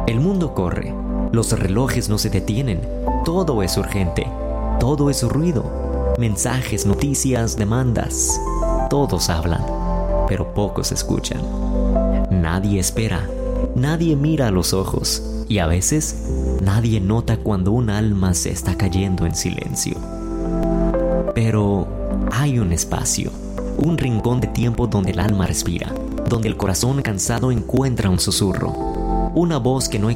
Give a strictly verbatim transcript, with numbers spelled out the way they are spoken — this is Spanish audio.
El mundo corre, los relojes no se detienen, todo es urgente, todo es ruido, mensajes, noticias, demandas. Todos hablan, pero pocos escuchan. Nadie espera, nadie mira a los ojos y a veces nadie nota cuando un alma se está cayendo en silencio. Pero hay un espacio, un rincón de tiempo donde el alma respira, donde el corazón cansado encuentra un susurro, una voz que no